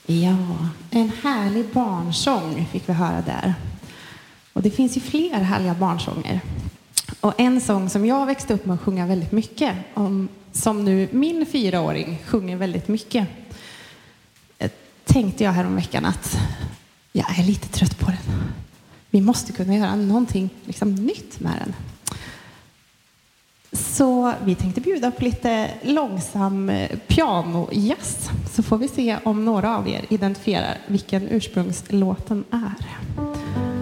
Ja, en härlig barnsång fick vi höra där. Och det finns ju fler härliga barnsånger. Och en sång som jag växte upp med att sjunga väldigt mycket, som nu min 4-åring sjunger väldigt mycket, tänkte jag här om veckan att jag är lite trött på den. Vi måste kunna göra någonting liksom nytt med den. Så vi tänkte bjuda på lite långsam pianojazz. Så får vi se om några av er identifierar vilken ursprungslåten är.